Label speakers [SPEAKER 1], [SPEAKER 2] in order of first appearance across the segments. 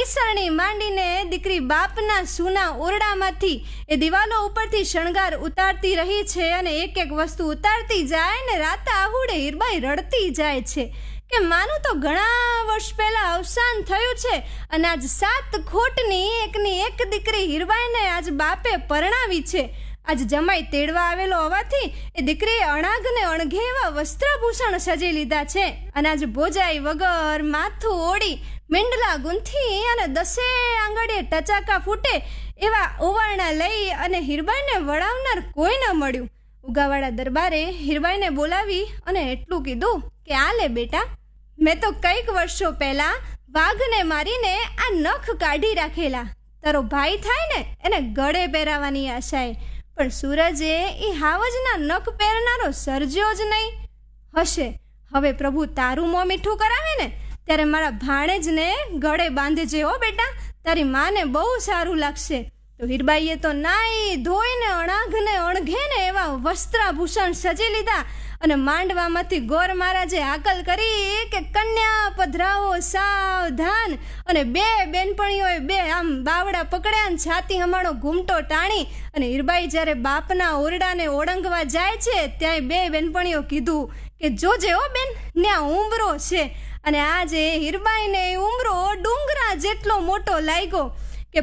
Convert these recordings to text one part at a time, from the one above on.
[SPEAKER 1] નિસરણી માંડીને દીકરી બાપના સૂના ઓરડામાંથી એ દિવાલો ઉપરથી શણગાર ઉતારતી રહી છે અને એક એક વસ્તુ ઉતારતી જાય ને રાતા આહુડે હીરબાઈ રડતી જાય છે કે માનું તો ઘણા વર્ષ પહેલા અવસાન થયું છે અને આજ 7 ખોટની એકની એક દીકરી હીરબાઈને આજ બાપે પરણાવી છે. આજ જમાઈ તેડવા આવેલો હોવાથી એ દીકરીએ અણાગને અણઘે એવા વસ્ત્રભૂષણ સજી લીધા છે અને આજ ભોજાઈ વગર માથું ઓળી મેંડલા ગૂંથી અને 10 આંગળીએ ટચાકા ફૂટે એવા ઓવારણા લઈ અને હીરબાઈને વળાવનાર કોઈ ન મળ્યું. ઉગાવાળા દરબારે હીરબાઈને બોલાવી અને એટલું કીધું કે આ લે બેટા, મેં તો કંઈક વર્ષો પહેલા વાઘને મારીને આ નખ કાઢી રાખેલા. તારો ભાઈ થાય ને એને ગળે પહેરાવાની આશાએ, પણ સૂરજે એ હાવજના નખ પહેરનારો સર્જ્યો જ નહીં. હશે હવે પ્રભુ તારું મોં મીઠું કરાવે ને ત્યારે મારા ભાણેજને ગળે બાંધજે હો બેટા, તારી માને બહુ સારું લાગશે. તો હીરબાઈએ તો નાઈ ધોઈને અણાઘને અણઘે ને એવા વસ્ત્રાભૂષણ સજી લીધા અને માંડવામાંથી ગોર મહારાજે હાકલ કરી કે કન્યા પધરાવો સાવધાન. અને 2 બેનપણીઓએ 2 આમ બાવડા પકડ્યા અને છાતી હમાણો ઘૂમટો ટાણી અને હીરબાઈ જ્યારે બાપના ઓરડાને ઓળંગવા જાય છે ત્યાં 2 બેનપણીઓ કીધું કે જોજે હો બેન, ન્યા ઉંબરો છે. અને આજે હીરબાઈને ઉંબરો ડુંગરા જેટલો મોટો લાગ્યો કે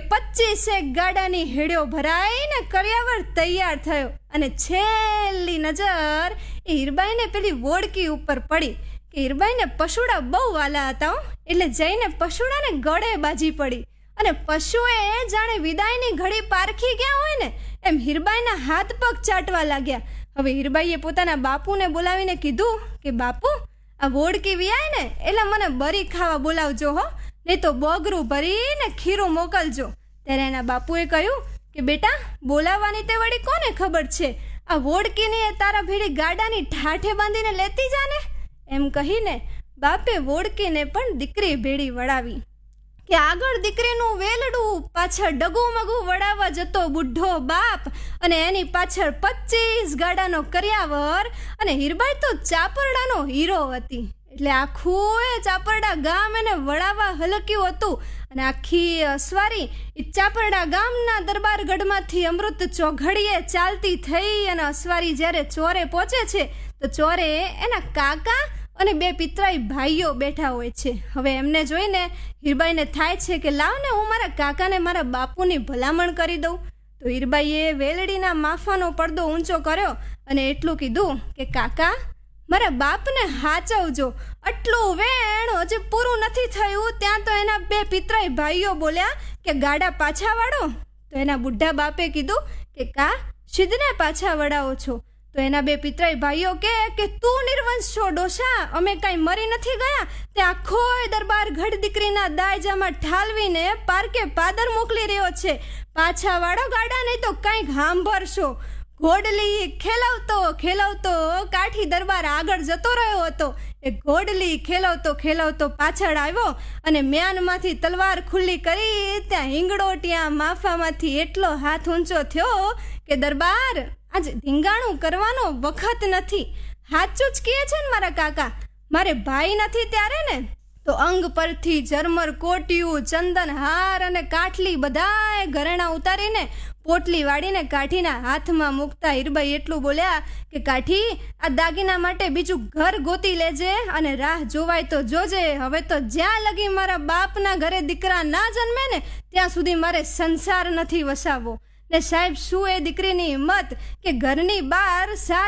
[SPEAKER 1] 25 ગાડાની હેડ્યો ભરાઈને કર્યાવર તૈયાર થયો. અને છેલ્લી નજર એ હીરબાઈને પેલી વોડકી ઉપર પડી કે હીરબાઈને પશુડા બહુ વાલા હતા, એટલે જઈને પશુડાને ગળે બાજી પડી અને પશુએ જાણે વિદાયની ઘડી પારખી ગયા હોય ને એમ હીરબાઈના હાથ પગ ચાટવા લાગ્યા. હવે હીરબાઈએ પોતાના બાપુને બોલાવીને કીધું કે બાપુ, આ વોડકી વિયાય ને એટલે મને બરી ખાવા બોલાવજો હો, નહીં તો બોગરું ભરીને ખીરું મોકલજો. ત્યારે એના બાપુએ કહ્યું કે બેટા, બોલાવવાની તે વળી કોને ખબર છે, આ વોડકીની તારા ભેડી ગાડાની ઠાઠે બાંધીને લેતી જાને. એમ કહીને બાપે વોડકીને પણ દીકરી ભેડી વળાવી કે આગળ દીકરીનું વેલડું, પાછળ ડગુમગું વડાવવા જતો બુઢો બાપ અને એની પાછળ 25 ગાડાનો કર્યાવર. અને હીરબાઈ તો ચાપરડાનો હીરો હતી, એટલે આખું એ ચાપરડા ગામ એને વળાવવા હલક્યું હતું. અને આખી અસવારી એ ચાપરડા ગામના દરબારગઢમાંથી અમૃત ચોઘડીએ ચાલતી થઈ અને અસવારી જ્યારે ચોરે પહોંચે છે તો ચોરે એના કાકા અને 2 પિતરાઈ ભાઈઓ બેઠા હોય છે. હવે એમને જોઈને હીરબાઈને થાય છે કે લાવને હું મારા કાકાને મારા બાપુની ભલામણ કરી દઉં. તો હીરબાઈએ વેલડીના માફાનો પડદો ઊંચો કર્યો અને એટલું કીધું કે કાકા, મારા બાપને હાચવજો, આટલું વેણ હજી પૂરું નથી થયું ત્યાં તો એના 2 પિતરાઈ ભાઈઓ બોલ્યા કે ગાડા પાછા વાળો. તો એના બુઢા બાપે કીધું કે કા સિદ્ધને પાછા વળાવો છો. તો એના 2 પિતરાઈ ભાઈઓ કે તું નિર્વંશ છો ડોશા, અમે કાંઈ મરી નથી ગયા, તે આખો દરબાર ગઢ દીકરીના દાયજામાં ઠાલવીને પારકે પાદર મોકલી રહ્યો છે. પાછા વાળો ગાડા, નહીં તો કાંઈક સાંભળશો. ઘોડલી ખેલવતો ખેલવતો કાઠી દરબાર આગળ જતો રહ્યો હતો. એ ઘોડલી ખેલવતો ખેલવતો પાછળ આવ્યો અને મ્યાનમાંથી તલવાર ખુલ્લી કરી ત્યાં હિંગડોટિયા માફામાંથી એટલો હાથ ઊંચો થયો કે દરબાર, આજ ધીંગાણું કરવાનો વખત નથી. હાચું જ કહે છે ને મારા કાકા, મારે ભાઈ નથી ત્યારે ને તો અંગ પરથી ઝરમર કોટિયું, ચંદન હાર અને કાઠલી બધાએ ઘરેણા ઉતારીને પોટલી વાળીને કાઠીના હાથમાં મૂકતા હીરબાઈ એટલું બોલ્યા કે કાઠી, આ દાગીના માટે બીજું ઘર ગોતી લેજે અને રાહ જોવાય તો જોજે. હવે તો જ્યાં લગી મારા બાપના ઘરે દીકરા ના જન્મે ને ત્યાં સુધી મારે સંસાર નથી વસાવવો. ને સાહેબ, શું એ દીકરીની હિંમત કે ઘરની બહાર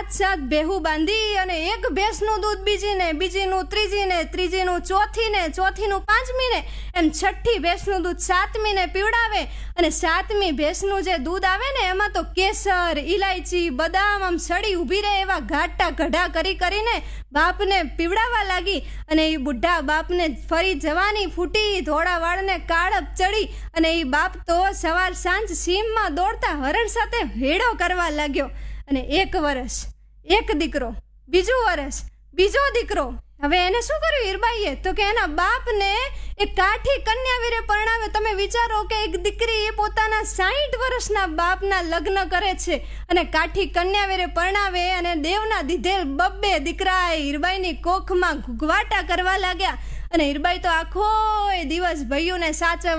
[SPEAKER 1] 7 બેહું બાંધી અને એક ભેંસનું દૂધ બીજીને, બીજીનું ત્રીજીને, ત્રીજીનું ચોથીને, ચોથીનું પાંચમીને, એમ 6ઠ્ઠી ભેંસનું દૂધ 7મીને પીવડાવે. અને 7મી ભેંસનું જે દૂધ આવે ને એમાં તો કેસર, ઇલાયચી, બદામ આમ સડી ઊભી રહે એવા ઘાટા કઢા કરીને બાપને પીવડાવવા લાગી. અને એ બુઢા બાપને ફરી જવાની ફૂટી, ધોળા વાળને કાળપ ચડી અને એ બાપ તો સવાર સાંજ સીમમાં દોડતા હરણ સાથે ભેડો કરવા લાગ્યો. અને 1 વર્ષ 1 દીકરો, બીજું વર્ષ બીજો દીકરો. હવે એને શું કર્યું હીરબાઈએ? તો કે એના બાપને એક કાઠી કન્યાવીરે પરણાવે. તમે વિચારો કે એક દીકરી પોતાના 60 વર્ષના બાપના લગ્ન કરે છે અને કાઠી કન્યાવીરે પરણાવે અને દેવના દીધેલ 2 દીકરા હીરબાઈની કોખમાં ઘૂઘવાટા કરવા લાગ્યા. અને હીરબાઈ તો આખો દિવસ ભાઈઓને સાચવવા